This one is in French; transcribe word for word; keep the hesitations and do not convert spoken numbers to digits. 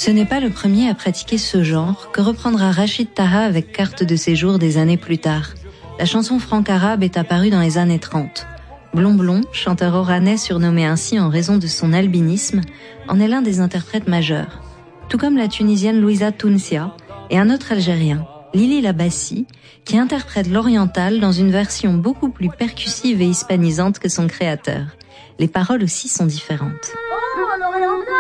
Ce n'est pas le premier à pratiquer ce genre que reprendra Rachid Taha avec Carte de séjour des années plus tard. La chanson franc-arabe est apparue dans les années trente. Blond Blond, chanteur oranais surnommé ainsi en raison de son albinisme, en est l'un des interprètes majeurs. Tout comme la Tunisienne Louisa Tounsia et un autre Algérien, Lili Labassi, qui interprète l'oriental dans une version beaucoup plus percussive et hispanisante que son créateur. Les paroles aussi sont différentes.